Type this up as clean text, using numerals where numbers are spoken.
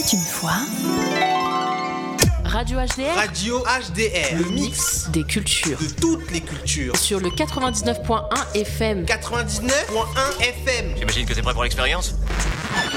une fois... Radio HDR. Radio HDR. Le mix des cultures. De toutes les cultures. Sur le 99.1 FM. 99.1 FM. J'imagine que t'es prêt pour l'expérience ?